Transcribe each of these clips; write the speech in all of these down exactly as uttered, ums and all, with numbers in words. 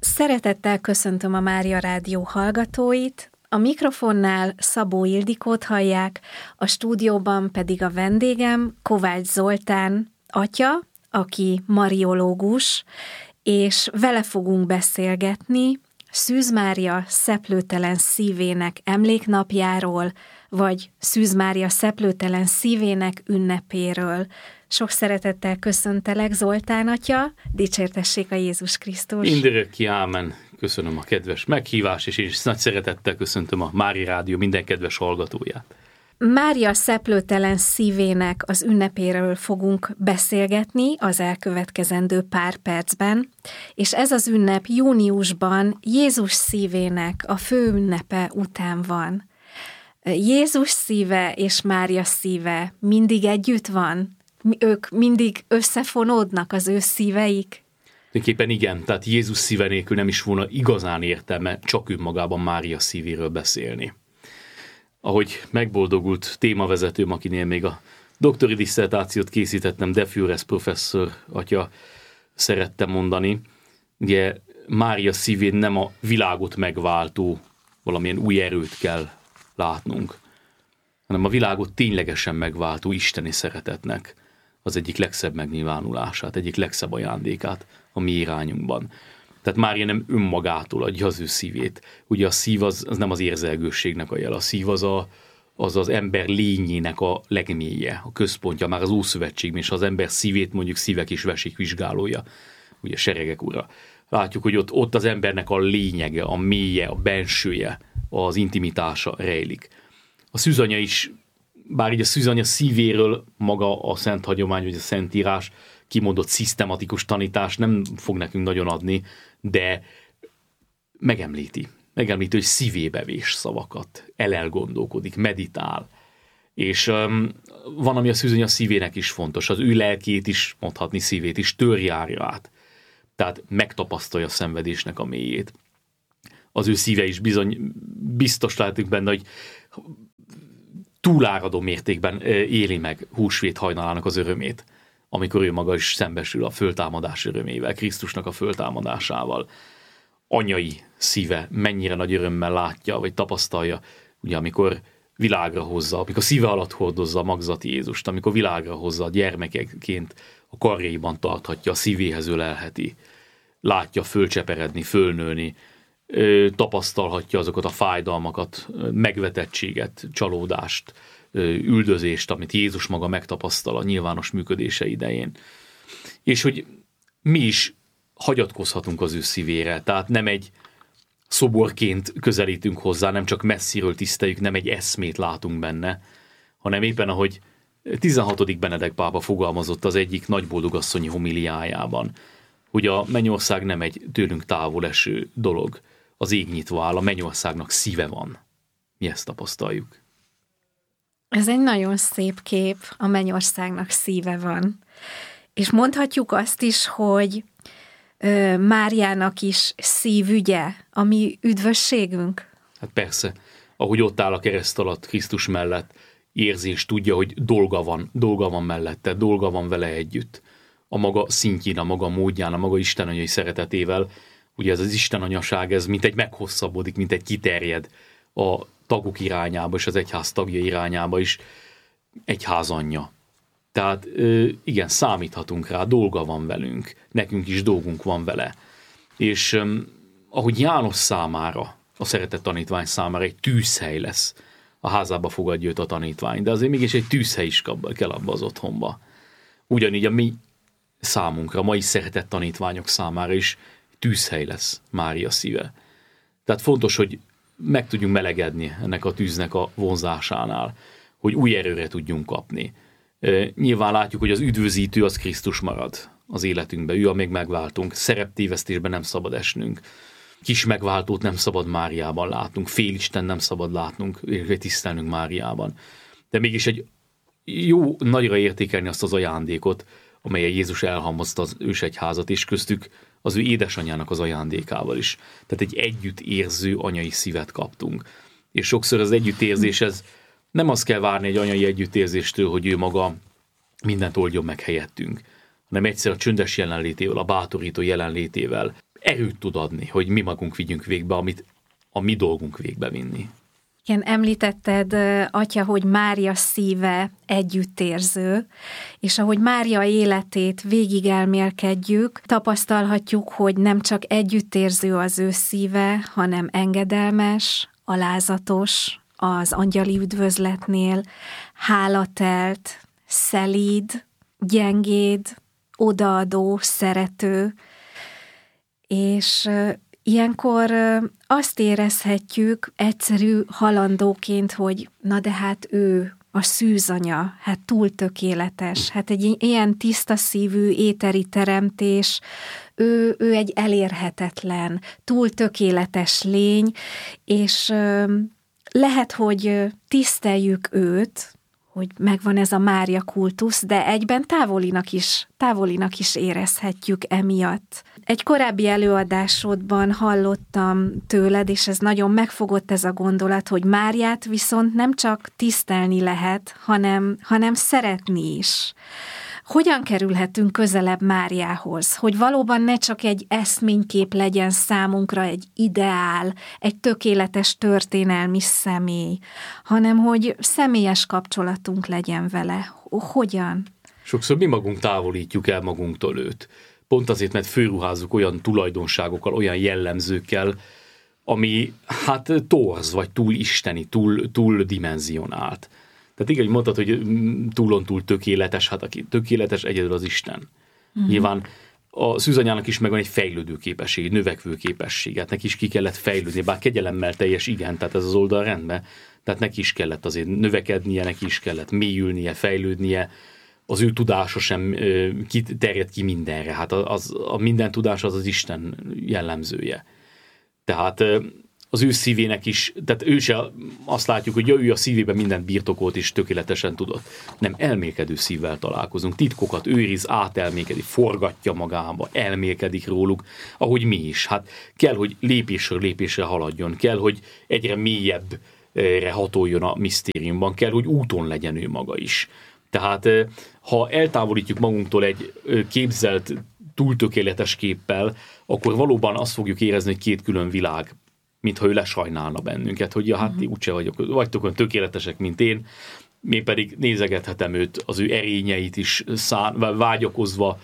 Szeretettel köszöntöm a Mária Rádió hallgatóit, a mikrofonnál Szabó Ildikót hallják, a stúdióban pedig a vendégem Kovács Zoltán atya, aki mariológus, és vele fogunk beszélgetni Szűz Mária szeplőtelen szívének emléknapjáról, vagy Szűz Mária szeplőtelen szívének ünnepéről. Sok szeretettel köszöntelek, Zoltán atya, dicsértessék a Jézus Krisztus. Mindörökké ámen. Köszönöm a kedves meghívást, és én is nagy szeretettel köszöntöm a Mária Rádió minden kedves hallgatóját. Mária szeplőtelen szívének az ünnepéről fogunk beszélgetni az elkövetkezendő pár percben, és ez az ünnep júniusban Jézus szívének a főünnepe után van. Jézus szíve és Mária szíve mindig együtt van? Ők mindig összefonódnak, az ő szíveik? Tulajdonképpen igen, tehát Jézus szíve nélkül nem is volna igazán értelme csak önmagában Mária szívéről beszélni. Ahogy megboldogult témavezetőm, akinél még a doktori disszertációt készítettem, De Fures professzor atya szerette mondani, ugye Mária szívén nem a világot megváltó valamilyen új erőt kell látnunk, hanem a világot ténylegesen megváltó isteni szeretetnek az egyik legszebb megnyilvánulását, egyik legszebb ajándékát a mi irányunkban. Tehát Mária nem önmagától adja az ő szívét. Ugye a szív az, az nem az érzelgőségnek a jel, a szív az, a, az az ember lényének a legmélye, a központja, már az Ószövetségben, és az ember szívét mondjuk Szívek és Vesék vizsgálója, ugye Seregek ura. Látjuk, hogy ott, ott az embernek a lényege, a mélye, a bensője, az intimitása rejlik. A szűzanya is, bár így a szűzanya szívéről maga a szent hagyomány, vagy a szentírás kimondott szisztematikus tanítás nem fog nekünk nagyon adni, de megemlíti. Megemlíti, hogy szívébe vés szavakat, elelgondolkodik, meditál. És um, van, ami a szűzanya szívének is fontos, az ő lelkét is, mondhatni szívét is törjárja át. Tehát megtapasztalja a szenvedésnek a mélyét. Az ő szíve is bizony, biztos lehetünk benne, hogy túláradó mértékben éli meg húsvét hajnalának az örömét, amikor ő maga is szembesül a föltámadás örömével, Krisztusnak a föltámadásával. Anyai szíve mennyire nagy örömmel látja, vagy tapasztalja, ugye amikor világra hozza, amikor szíve alatt hordozza a magzati Jézust, amikor világra hozza, gyermekeként a karjaiban tarthatja, a szívéhez ölelheti, látja fölcseperedni, fölnőni, tapasztalhatja azokat a fájdalmakat, megvetettséget, csalódást, üldözést, amit Jézus maga megtapasztal a nyilvános működése idején. És hogy mi is hagyatkozhatunk az ő szívére, tehát nem egy szoborként közelítünk hozzá, nem csak messziről tiszteljük, nem egy eszmét látunk benne, hanem éppen ahogy tizenhatodik Benedek pápa fogalmazott az egyik nagyboldogasszonyi homiliájában, hogy a mennyország nem egy tőlünk távol eső dolog, az ég nyitva áll, a mennyországnak szíve van. Mi ezt tapasztaljuk. Ez egy nagyon szép kép, a mennyországnak szíve van. És mondhatjuk azt is, hogy ö, Máriának is szívügye, a mi üdvösségünk? Hát persze, ahogy ott áll a kereszt alatt Krisztus mellett, érzi és tudja, hogy dolga van, dolga van mellette, dolga van vele együtt. A maga szintjén, a maga módján, a maga istenanyai szeretetével, ugye ez az istenanyaság, ez mint egy meghosszabbodik, mint egy kiterjed a tagok irányába, és az egyház tagja irányába is, egyház anyja. Tehát igen, számíthatunk rá, dolga van velünk, nekünk is dolgunk van vele. És ahogy János számára, a szeretett tanítvány számára egy tűzhely lesz, a házába fogadja őt a tanítvány, de azért mégis egy tűzhely is kell abba az otthonba. Ugyanígy a mi számunkra, a mai szeretett tanítványok számára is tűzhely lesz Mária szíve. Tehát fontos, hogy meg tudjunk melegedni ennek a tűznek a vonzásánál, hogy új erőre tudjunk kapni. Nyilván látjuk, hogy az üdvözítő az Krisztus marad az életünkben, ő a még megváltunk, szereptévesztésben nem szabad esnünk, kis megváltót nem szabad Máriában látnunk, félisten nem szabad látnunk, és tisztelnünk Máriában. De mégis egy jó nagyra értékelni azt az ajándékot, amelyen Jézus elhalmozta az ősegyházat, és köztük az ő édesanyjának az ajándékával is. Tehát egy együttérző anyai szívet kaptunk. És sokszor az együttérzés, ez nem azt kell várni egy anyai együttérzéstől, hogy ő maga mindent oldjon meg helyettünk, hanem egyszer a csöndes jelenlétével, a bátorító jelenlétével erőt tud adni, hogy mi magunk vigyünk végbe, amit a mi dolgunk végbe vinni. Igen, említetted, Atya, hogy Mária szíve együttérző, és ahogy Mária életét végig elmélkedjük, tapasztalhatjuk, hogy nem csak együttérző az ő szíve, hanem engedelmes, alázatos az angyali üdvözletnél, hálatelt, szelíd, gyengéd, odaadó, szerető, és ilyenkor azt érezhetjük egyszerű halandóként, hogy na de hát ő, a szűzanya, hát túl tökéletes, hát egy ilyen tiszta szívű éteri teremtés, ő, ő egy elérhetetlen, túl tökéletes lény, és lehet, hogy tiszteljük őt, hogy megvan ez a Mária kultusz, de egyben távolinak is, távolinak is érezhetjük emiatt. Egy korábbi előadásodban hallottam tőled, és ez nagyon megfogott ez a gondolat, hogy Máriát viszont nem csak tisztelni lehet, hanem, hanem szeretni is. Hogyan kerülhetünk közelebb Máriához, hogy valóban ne csak egy eszménykép legyen számunkra, egy ideál, egy tökéletes történelmi személy, hanem hogy személyes kapcsolatunk legyen vele. Hogyan? Sokszor mi magunk távolítjuk el magunktól őt. Pont azért, mert fölruházzuk olyan tulajdonságokkal, olyan jellemzőkkel, ami hát torz, vagy túl isteni, túl, túl dimenzionált. Tehát igen, hogy mondtad, hogy túlon túl tökéletes, hát aki tökéletes, egyedül az Isten. Uh-huh. Nyilván a szűzanyának is megvan egy fejlődő képesség, egy növekvő képesség, hát neki is ki kellett fejlődni, bár kegyelemmel teljes, igen, tehát ez az oldal rendben, tehát neki is kellett azért növekednie, neki is kellett mélyülnie, fejlődnie, az ő tudása sem terjed ki mindenre, hát az, a minden tudás az az Isten jellemzője. Tehát az ő szívének is, tehát ő se azt látjuk, hogy ő a szívében mindent birtokolt és tökéletesen tudott. Nem, elmélkedő szívvel találkozunk, titkokat őriz, átelmélkedik, forgatja magába, elmélkedik róluk, ahogy mi is. Hát kell, hogy lépésről lépésre haladjon, kell, hogy egyre mélyebbre hatoljon a misztériumban, kell, hogy úton legyen ő maga is. Tehát ha eltávolítjuk magunktól egy képzelt, túl tökéletes képpel, akkor valóban azt fogjuk érezni, hogy két külön világ, mintha ő lesajnálna bennünket, hogy ja, hát ti úgyse vagyok, vagytok olyan tökéletesek, mint én, én pedig nézegethetem őt, az ő erényeit is szán, vágyakozva,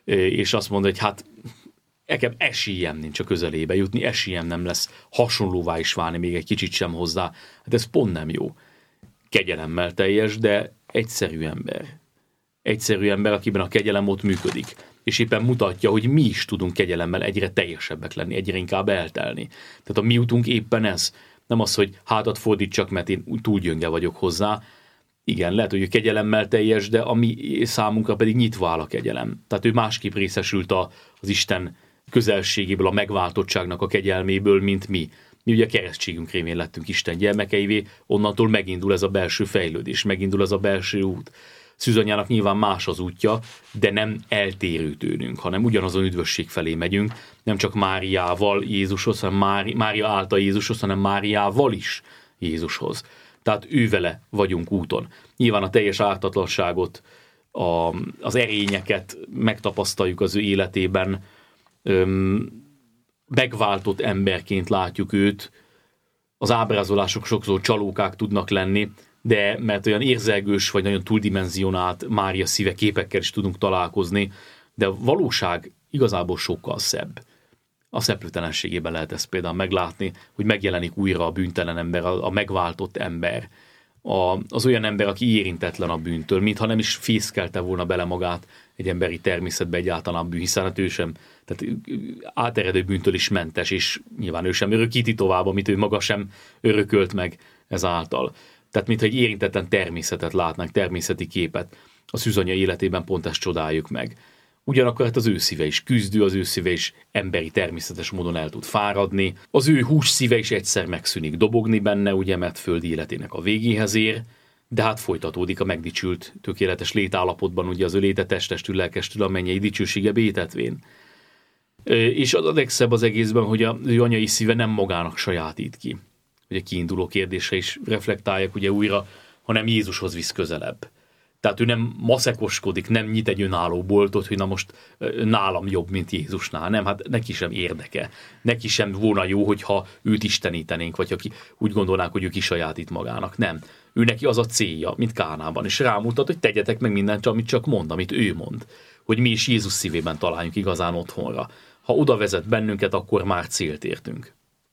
és azt mondja, hogy hát nekem esélyem nincs a közelébe jutni, esélyem nem lesz hasonlóvá is válni még egy kicsit sem hozzá. Hát ez pont nem jó. Kegyelemmel teljes, de egyszerű ember. Egyszerű ember, akiben a kegyelem ott működik. És éppen mutatja, hogy mi is tudunk kegyelemmel egyre teljesebbek lenni, egyre inkább eltelni. Tehát a mi utunk éppen ez. Nem az, hogy hátat fordítsak, mert én túl gyönge vagyok hozzá. Igen, lehet, hogy ő kegyelemmel teljes, de a mi számunkra pedig nyitva áll a kegyelem. Tehát ő másképp részesült a, az Isten közelségéből, a megváltottságnak a kegyelméből, mint mi. Mi ugye a keresztségünk révén lettünk Isten gyermekeivé, onnantól megindul ez a belső fejlődés, megindul ez a belső út. Szűzanyának nyilván más az útja, de nem eltérő tőlünk, hanem ugyanazon üdvösség felé megyünk, nem csak Máriával Jézushoz, hanem Mári, Mária által Jézushoz, hanem Máriával is Jézushoz. Tehát ővele vagyunk úton. Nyilván a teljes ártatlanságot, a, az erényeket megtapasztaljuk az ő életében, öm, megváltott emberként látjuk őt, az ábrázolások sokszor csalókák tudnak lenni, de mert olyan érzelgős vagy nagyon túldimenzionált Mária szíve képekkel is tudunk találkozni, de a valóság igazából sokkal szebb. A szeplőtelenségében lehet ezt például meglátni, hogy megjelenik újra a bűntelen ember, a, a megváltott ember, a, az olyan ember, aki érintetlen a bűntől, mintha nem is fészkelte volna bele magát egy emberi természetbe egyáltalán bűn, hiszen hát ő sem, tehát áteredő bűntől is mentes, és nyilván ő sem örökíti tovább, amit ő maga sem örökölt meg ezáltal. Tehát mintha egy érintetlen természetet látnánk, természeti képet. A szűzanya életében pont ezt csodáljuk meg. Ugyanakkor hát az ő szíve is küzdő, az ő szíve is emberi természetes módon el tud fáradni. Az ő hús szíve is egyszer megszűnik dobogni benne, ugye, mert földi életének a végéhez ér, de hát folytatódik a megdicsült, tökéletes létállapotban, ugye az ő léte testestül, lelkestül a mennyei dicsősége bétetvén. És az a legszebb az egészben, hogy az ő anyai szíve nem magának sajátít ki. Ugye kiinduló kérdésre is reflektálják ugye újra, hanem Jézushoz visz közelebb. Tehát ő nem maszekoskodik, nem nyit egy önálló boltot, hogy na most nálam jobb, mint Jézusnál. Nem, hát neki sem érdeke. Neki sem volna jó, hogyha őt istenítenénk, vagy aki úgy gondolnák, hogy ő kisajátít magának. Nem. Ő neki az a célja, mint Kánában. És rámutat, hogy tegyetek meg mindent, amit csak mond, amit ő mond. Hogy mi is Jézus szívében találjunk igazán otthonra. Ha oda vezet bennünket, akkor már célt értünk.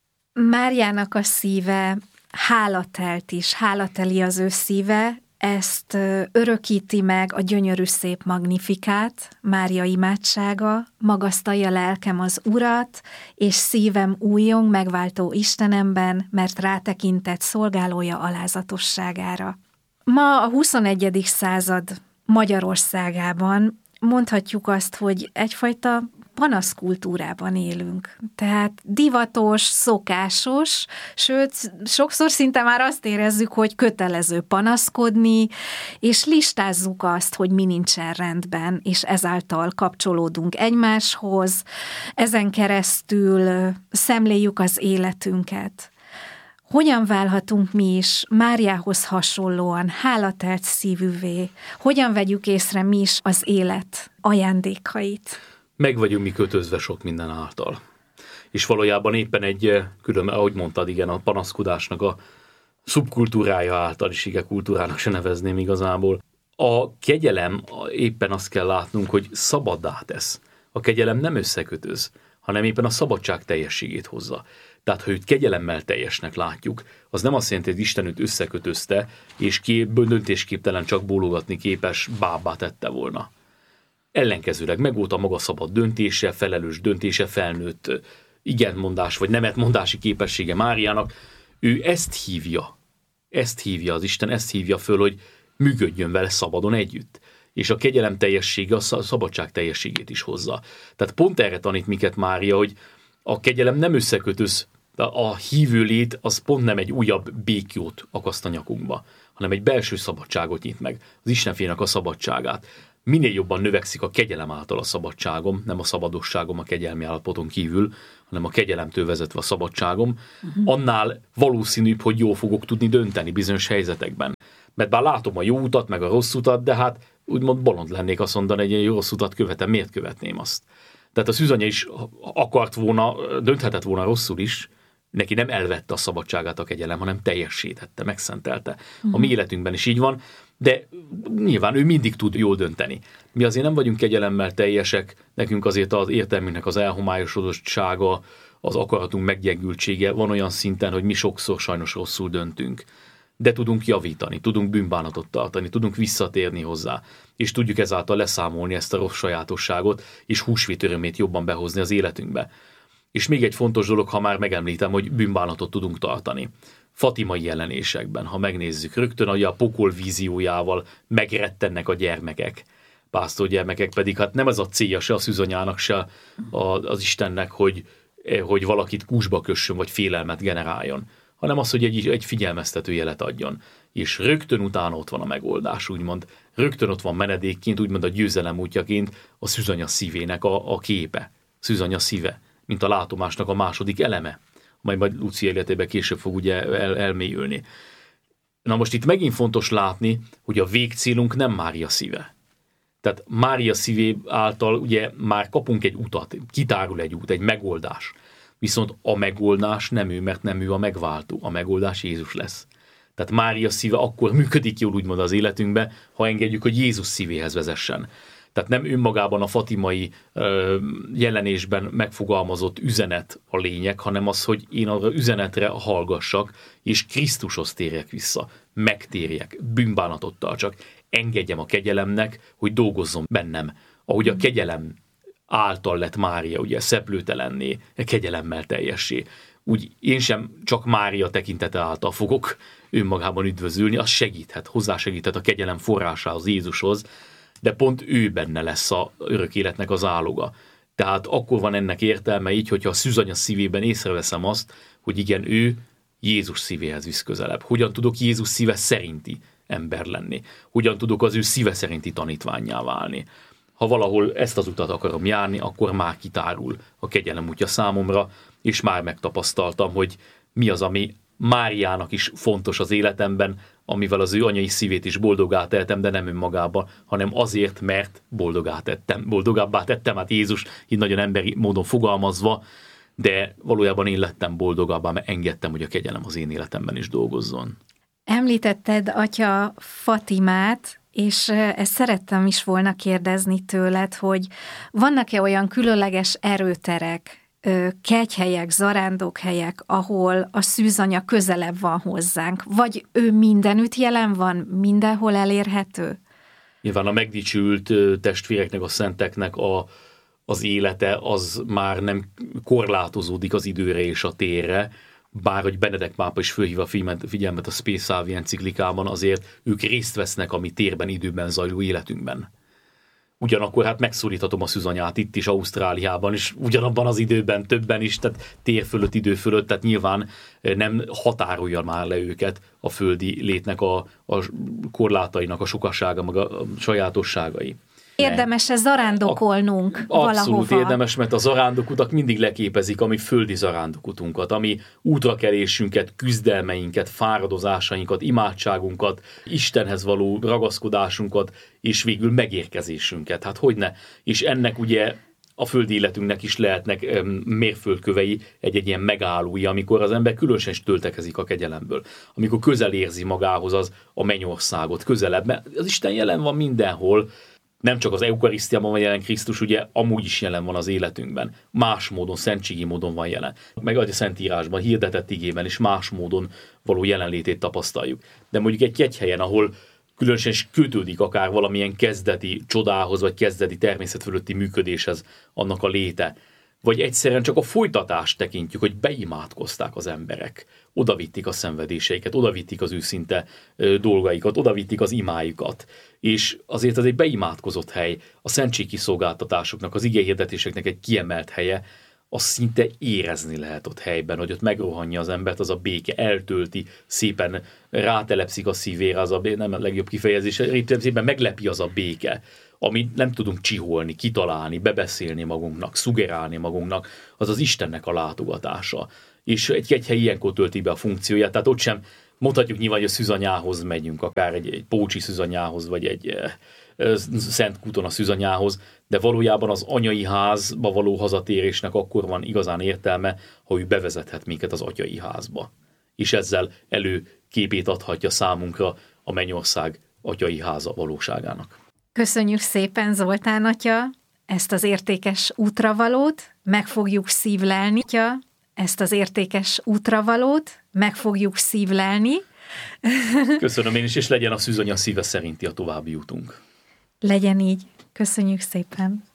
Máriának a szíve hálatelt is, hálateli az ő szíve, ezt örökíti meg a gyönyörű szép magnifikát, Mária imádsága, magasztalja lelkem az Urat, és szívem újjong megváltó Istenemben, mert rátekintett szolgálója alázatosságára. Ma a huszonegyedik század Magyarországában mondhatjuk azt, hogy egyfajta panaszkultúrában élünk. Tehát divatos, szokásos, sőt, sokszor szinte már azt érezzük, hogy kötelező panaszkodni, és listázzuk azt, hogy mi nincsen rendben, és ezáltal kapcsolódunk egymáshoz, ezen keresztül szemléljük az életünket. Hogyan válhatunk mi is Máriához hasonlóan hálatelt szívűvé? Hogyan vegyük észre mi is az élet ajándékait? Meg vagyunk mi kötözve sok minden által. És valójában éppen egy, külön, ahogy mondtad, igen, a panaszkodásnak a szubkultúrája által is, igen, kultúrának se nevezném igazából. A kegyelem, éppen azt kell látnunk, hogy szabaddá tesz. A kegyelem nem összekötöz, hanem éppen a szabadság teljességét hozza. Tehát, ha őt kegyelemmel teljesnek látjuk, az nem azt jelenti, hogy Isten őt összekötözte, és kép, döntésképtelen csak bólogatni képes bábbá tette volna. Ellenkezőleg megvolt a maga szabad döntése, felelős döntése, felnőtt igentmondás vagy nemetmondási képessége Máriának. Ő ezt hívja, ezt hívja az Isten, ezt hívja föl, hogy működjön vele szabadon együtt. És a kegyelem teljessége a szabadság teljességét is hozza. Tehát pont erre tanít minket Mária, hogy a kegyelem nem összekötöz, a hívő lét az pont nem egy újabb békjót akaszt a nyakunkba, hanem egy belső szabadságot nyit meg, az Istenfének a szabadságát. Minél jobban növekszik a kegyelem által a szabadságom, nem a szabadosságom a kegyelmi állapoton kívül, hanem a kegyelemtől vezetve a szabadságom, uh-huh. annál valószínűbb, hogy jól fogok tudni dönteni bizonyos helyzetekben. Mert bár látom a jó utat, meg a rossz utat, de hát úgymond bolond lennék azt mondani, hogy egy rossz utat követem, miért követném azt? Tehát a szűzanya is akart volna, dönthetett volna rosszul is, neki nem elvette a szabadságát a kegyelem, hanem teljesítette, megszentelte. Uh-huh. A mi életünkben is így van, de nyilván ő mindig tud jól dönteni. Mi azért nem vagyunk kegyelemmel teljesek, nekünk azért az értelmünknek az elhomályosodottsága, az akaratunk meggyengültsége van olyan szinten, hogy mi sokszor sajnos rosszul döntünk. De tudunk javítani, tudunk bűnbánatot tartani, tudunk visszatérni hozzá, és tudjuk ezáltal leszámolni ezt a rossz sajátosságot, és húsvét örömét jobban behozni az életünkbe. És még egy fontos dolog, ha már megemlítem, hogy bűnbánatot tudunk tartani. Fatimai jelenésekben, ha megnézzük, rögtön ugye a pokol víziójával megrettennek a gyermekek. Pásztorgyermekek pedig, hát nem ez a célja se a szűzanyának, se az Istennek, hogy, hogy valakit kúsba kössön, vagy félelmet generáljon, hanem az, hogy egy, egy figyelmeztető jelet adjon. És rögtön utána ott van a megoldás, úgymond. Rögtön ott van menedékként, úgymond a győzelem útjaként a szűzanya szívének a, a képe, szűzanya szíve, mint a látomásnak a második eleme, majd majd Lucia életében később fog ugye el, elmélyülni. Na most itt megint fontos látni, hogy a végcélunk nem Mária szíve. Tehát Mária szívé által ugye már kapunk egy utat, kitárul egy út, egy megoldás. Viszont a megoldás nem ő, mert nem ő a megváltó. A megoldás Jézus lesz. Tehát Mária szíve akkor működik jól úgymond az életünkbe, ha engedjük, hogy Jézus szívéhez vezessen. Tehát nem önmagában a fatimai ö, jelenésben megfogalmazott üzenet a lényeg, hanem az, hogy én arra üzenetre hallgassak, és Krisztushoz térjek vissza, megtérjek, bűnbánatot tartsak, engedjem a kegyelemnek, hogy dolgozzon bennem. Ahogy a kegyelem által lett Mária, ugye szeplőtelenné, kegyelemmel teljessé. Úgy én sem csak Mária tekintete által fogok önmagában üdvözülni, az segíthet, hozzásegíthet a kegyelem forrásához, Jézushoz, de pont ő benne lesz a örök életnek az áloga. Tehát akkor van ennek értelme így, hogyha a szűzanya szívében észreveszem azt, hogy igen, ő Jézus szívéhez visz közelebb. Hogyan tudok Jézus szíve szerinti ember lenni? Hogyan tudok az ő szíve szerinti tanítvánnyá válni? Ha valahol ezt az utat akarom járni, akkor már kitárul a kegyelem útja számomra, és már megtapasztaltam, hogy mi az, ami Máriának is fontos az életemben, amivel az ő anyai szívét is boldoggá tettem, de nem önmagában, hanem azért, mert boldoggá tettem, boldogabbá tettem, hát Jézus így nagyon emberi módon fogalmazva, de valójában én lettem boldogabbá, mert engedtem, hogy a kegyelem az én életemben is dolgozzon. Említetted, atya, Fatimát, és ezt szerettem is volna kérdezni tőled, hogy vannak-e olyan különleges erőterek, kegyhelyek, zarándokhelyek, ahol a szűzanya közelebb van hozzánk, vagy ő mindenütt jelen van, mindenhol elérhető? Nyilván a megdicsült testvéreknek, a szenteknek a, az élete az már nem korlátozódik az időre és a térre, bár hogy Benedek pápa is fölhív a figyelmet a Spe Salvi enciklikában, azért ők részt vesznek a mi térben, időben zajló életünkben. Ugyanakkor hát megszólíthatom a szűzanyát itt is, Ausztráliában is, ugyanabban az időben, többen is, tehát tér fölött, idő fölött, tehát nyilván nem határolja már le őket a földi létnek a, a korlátainak a sokassága, meg a, a sajátosságai. Érdemes-e zarándokolnunk a, valahova? Abszolút érdemes, mert a zarándokutak mindig leképezik a mi földi zarándokutunkat, ami útrakelésünket, küzdelmeinket, fáradozásainkat, imádságunkat, Istenhez való ragaszkodásunkat, és végül megérkezésünket. Hát hogyne? És ennek ugye a földi életünknek is lehetnek mérföldkövei, egy-egy ilyen megállói, amikor az ember különösen is töltekezik a kegyelemből. Amikor közel érzi magához az a mennyországot, közelebb, mert az Isten jelen van mindenhol. Nem csak az eukarisztiában van jelen Krisztus, ugye amúgy is jelen van az életünkben. Más módon, szentségi módon van jelen. Meg a Szentírásban, hirdetett igében is más módon való jelenlétét tapasztaljuk. De mondjuk egy kegyhelyen, ahol különösen is kötődik akár valamilyen kezdeti csodához, vagy kezdeti természet fölötti működéshez annak a léte, vagy egyszerűen csak a folytatást tekintjük, hogy beimádkozták az emberek, odavitték a szenvedéseiket, odavitték az őszinte dolgaikat, odavitték az imájukat. És azért az egy beimádkozott hely, a szentségkiszolgáltatásoknak, az igéhirdetéseknek egy kiemelt helye, azt szinte érezni lehet ott helyben, hogy ott megrohanja az embert, az a béke, eltölti, szépen rátelepszik a szívére, az a béke, nem a legjobb kifejezés, szépen meglepi az a béke, amit nem tudunk csiholni, kitalálni, bebeszélni magunknak, szugerálni magunknak, az az Istennek a látogatása. És egy kegyhely ilyenkor tölti be a funkcióját, tehát ott sem mondhatjuk nyilván, hogy a szűzanyához megyünk, akár egy, egy pócsi szűzanyához, vagy egy e, e, Szent Kúton a szűzanyához, de valójában az anyai házba való hazatérésnek akkor van igazán értelme, ha ő bevezethet minket az atyai házba. És ezzel előképét adhatja számunkra a mennyország atyai háza valóságának. Köszönjük szépen, Zoltán atya, ezt az értékes útravalót, meg fogjuk szívlelni, atya, ezt az értékes útravalót, meg fogjuk szívlelni. Köszönöm én is, és legyen a szűzanya szíve szerinti a további útunk. Legyen így. Köszönjük szépen.